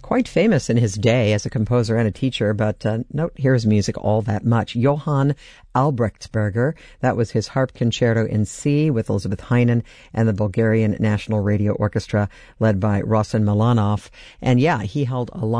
quite famous in his day as a composer and a teacher, but don't hear his music all that much. Johann Albrechtsberger, that was his harp concerto in C with Elizabeth Heinen and the Bulgarian National Radio Orchestra led by Rosen Milanov. And yeah, he held a